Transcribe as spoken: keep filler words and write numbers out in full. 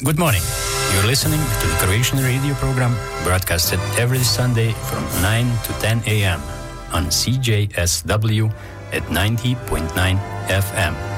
Good morning. You're listening to the Croatian radio program broadcasted every Sunday from nine to ten a.m. on C J S W at ninety point nine F M.